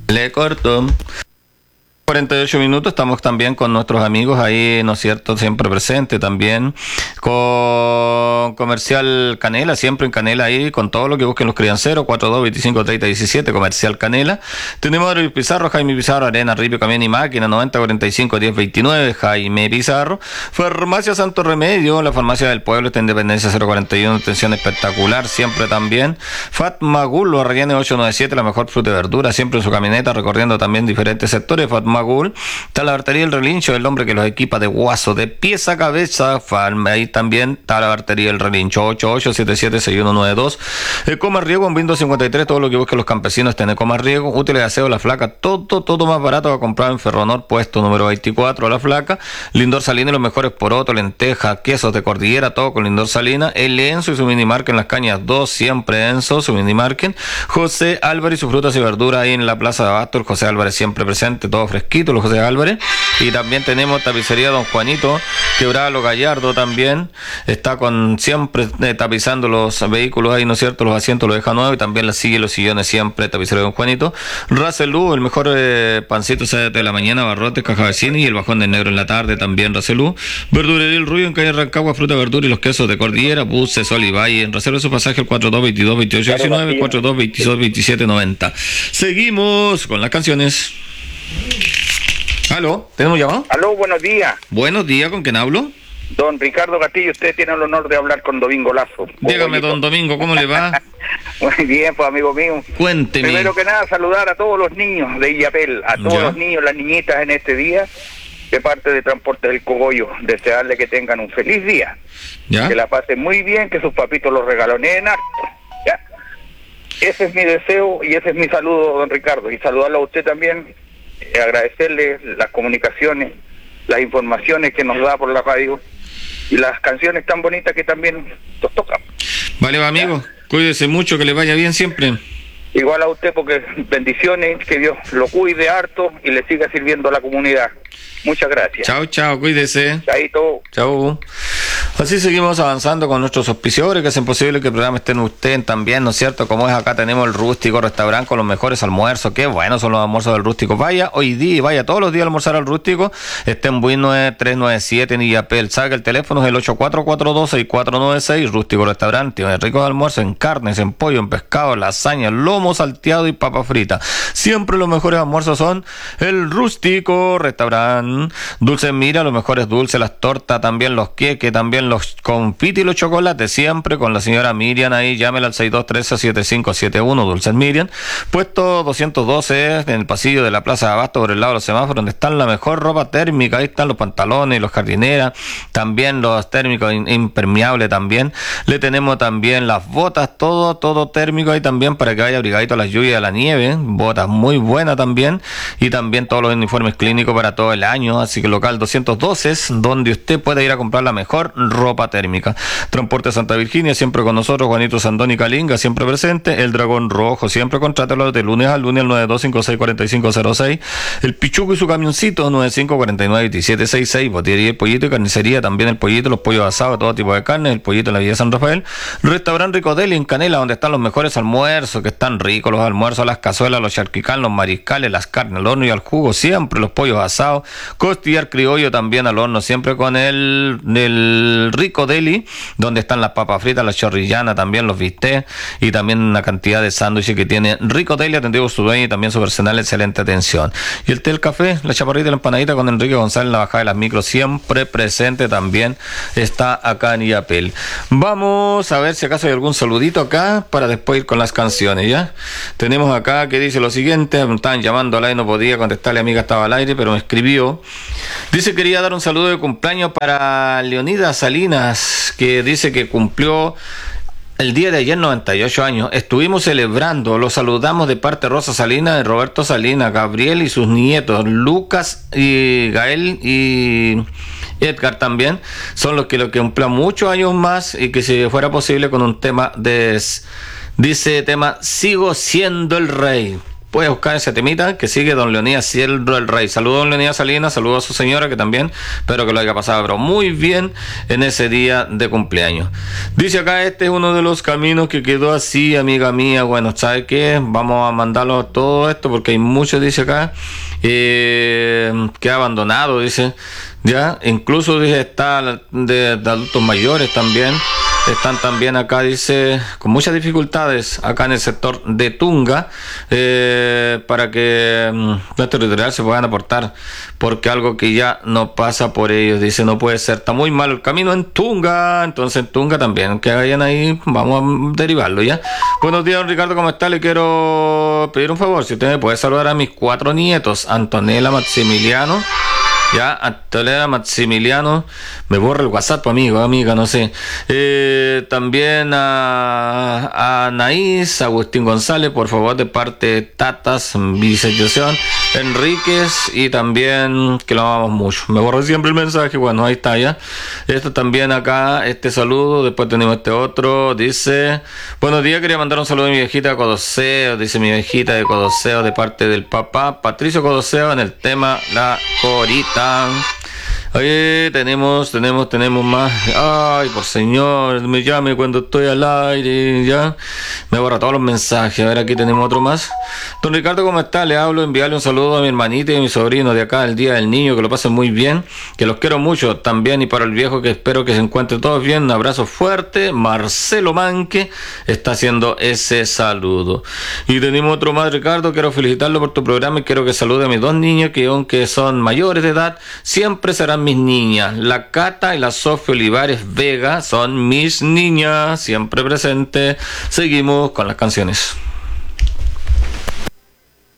Le corto. 48 minutos, estamos también con nuestros amigos ahí, ¿no es cierto?, siempre presente también, con Comercial Canela, siempre en Canela ahí, con todo lo que busquen los crianceros, 42253017, Comercial Canela. Tenemos a Luis Pizarro, Jaime Pizarro, Arena, Ripio, Camión y Máquina, 90451029, Jaime Pizarro. Farmacia Santo Remedio, la farmacia del pueblo, está Independencia 041, atención espectacular, siempre también. Fatmagul, los Arellano 897, la mejor fruta y verdura, siempre en su camioneta, recorriendo también diferentes sectores. Fatmagul. Está la Bartería El Relincho, el hombre que los equipa de guaso, de pies a cabeza. Ahí también está la Bartería El Relincho, 88776192. Coma Riego, en Windows 53, todo lo que busquen los campesinos está en Coma Riego. Útiles de aseo, La Flaca, todo más barato va a comprar en Ferronor, puesto número 24, La Flaca. Lindor Salina y los mejores porotos, lentejas, quesos de cordillera, todo con Lindor Salina. El Enzo y su minimarket en Las Cañas 2, siempre Enzo, su minimarket. José Álvarez y sus frutas y verduras ahí en la Plaza de Abasto, el José Álvarez siempre presente, todo fresquito, los José Álvarez. Y también tenemos tapicería Don Juanito, Quebrada Lo Gallardo también, está con siempre tapizando los vehículos ahí, ¿no es cierto?, los asientos los deja nuevos, y también las sillas y los sillones siempre, tapicería Don Juanito. Racelú, el mejor pancito de la mañana, barrotes, caja vecina, y el bajón del negro en la tarde también Racelú. Verdulería El Ruido en calle Rancagua, fruta, verdura y los quesos de cordillera, buses, Sol y Valle. En reserva su pasaje el 42222819, 42222790. Seguimos con las canciones. ¿Aló? ¿Tenemos llamado? Aló, buenos días. Buenos días, ¿con quién hablo? Don Ricardo Castillo, usted tiene el honor de hablar con Domingo Lazo. Dígame, don Domingo, ¿cómo le va? Muy bien, pues, amigo mío. Cuénteme. Primero que nada, saludar a todos los niños de Illapel, a todos los niños, las niñitas en este día, de parte de Transporte del Cogollo. Desearle que tengan un feliz día. ¿Ya? Que la pasen muy bien, que sus papitos los regaloneen harto. ¿Ya? Ese es mi deseo y ese es mi saludo, don Ricardo. Y saludarlo a usted también. Agradecerle las comunicaciones, las informaciones que nos da por la radio y las canciones tan bonitas que también nos tocan. Vale, amigo, cuídese mucho, que le vaya bien siempre. Igual a usted, porque bendiciones, que Dios lo cuide harto y le siga sirviendo a la comunidad. Muchas gracias. Chao, cuídese. Chaito. Chao. Así seguimos avanzando con nuestros auspiciadores, que hacen posible que el programa esté en usted también, ¿no es cierto? Como es acá, tenemos el Rústico Restaurante con los mejores almuerzos. Qué buenos son los almuerzos del Rústico. Vaya hoy día, vaya todos los días a almorzar al Rústico. Está en Buin 9397 en Illapel. Saca el teléfono, es el 84426496. Rústico Restaurante, ricos almuerzos en carnes, en pollo, en pescado, lasaña, lomo salteado y papa frita. Siempre los mejores almuerzos son el Rústico Restaurante. Dulces Mira, los mejores dulces, las tortas, también los queques, también los confites y los chocolates, siempre con la señora Miriam ahí. Llámela al 6213-7571, Dulces Miriam. Puesto 212 en el pasillo de la Plaza de Abasto, por el lado de los semáforos, donde están la mejor ropa térmica. Ahí están los pantalones, los jardineras, también los térmicos impermeables también. Le tenemos también las botas, todo térmico ahí también, para que vaya abrigadito a las lluvias y a la nieve. Botas muy buenas también. Y también todos los uniformes clínicos para todo el año. Así que local 212 es donde usted puede ir a comprar la mejor ropa térmica. Transporte Santa Virginia, siempre con nosotros. Juanito Sandón y Calinga, siempre presente. El Dragón Rojo, siempre contrátelo de lunes al 92564506. El Pichuco y su camioncito, 95492766. Botillería y Pollito y carnicería, también el pollito, los pollos asados, todo tipo de carne. El pollito en la Villa San Rafael. Restaurante Rico Deli en Canela, donde están los mejores almuerzos, que están ricos los almuerzos, las cazuelas, los charquicán, los mariscales, las carnes al horno y al jugo, siempre los pollos asados. Costillar criollo también al horno, siempre con el Rico Deli, donde están las papas fritas, las chorrillanas, también los bistecs y también una cantidad de sándwiches que tiene Rico Deli, atendido por su dueño y también su personal, excelente atención. Y el té, el café, la chaparrita y la empanadita con Enrique González en la bajada de las micros, siempre presente también, está acá en Illapel. Vamos a ver si acaso hay algún saludito acá para después ir con las canciones, ¿ya? Tenemos acá que dice lo siguiente, me estaban llamando al aire, no podía contestarle, amiga estaba al aire, pero me escribió. Dice, quería dar un saludo de cumpleaños para Leonidas Salinas, que dice que cumplió el día de ayer 98 años. Estuvimos celebrando, lo saludamos de parte de Rosa Salinas, de Roberto Salinas, Gabriel y sus nietos, Lucas y Gael y Edgar también, son los que cumplan muchos años más, y que si fuera posible con un tema dice tema Sigo siendo el rey. puedes buscar ese temita que sigue don Leonidas Cielo el Rey. Saludos a don Leonidas Salinas, saludos a su señora que también espero que lo haya pasado pero muy bien en ese día de cumpleaños. Dice acá, este es uno de los caminos que quedó así, amiga mía. Bueno, ¿sabe qué? Vamos a mandarlo todo esto porque hay muchos, dice acá, que ha abandonado, dice, ya, incluso dice está de adultos mayores también. Están también acá, dice, con muchas dificultades acá en el sector de Tunga, para que los territoriales se puedan aportar, porque algo que ya no pasa por ellos, dice, no puede ser, está muy mal el camino en Tunga, entonces en Tunga también, que vayan ahí, vamos a derivarlo ya. Buenos días, don Ricardo, ¿cómo está? Le quiero pedir un favor, si usted me puede saludar a mis 4 nietos, Antonella, Maximiliano. Ya, Antonella, Maximiliano, me borra el WhatsApp, amigo, amiga, no sé. También a Anaís, Agustín González, por favor, de parte de Tatas, Vicestitución, Enríquez, y también que lo amamos mucho. Me borro siempre el mensaje, bueno, ahí está ya. Esto también acá, este saludo, después tenemos este otro, dice, buenos días, quería mandar un saludo a mi viejita de Codoseo, dice mi viejita de Codoseo, de parte del papá, Patricio Codoseo, en el tema La Corita. Oye, tenemos más. Ay, por señor, me llame cuando estoy al aire, ya. Me borra todos los mensajes. A ver, aquí tenemos otro más. Don Ricardo, ¿cómo está? Le hablo, enviarle un saludo a mi hermanita y a mi sobrino de acá, el Día del Niño, que lo pasen muy bien, que los quiero mucho también, y para el viejo que espero que se encuentren todos bien, un abrazo fuerte. Marcelo Manque está haciendo ese saludo. Y tenemos otro más, Ricardo, quiero felicitarlo por tu programa y quiero que salude a mis 2 niñas que aunque son mayores de edad, siempre serán mis niñas. La Cata y la Sofía Olivares Vega son mis niñas, siempre presentes. Seguimos con las canciones.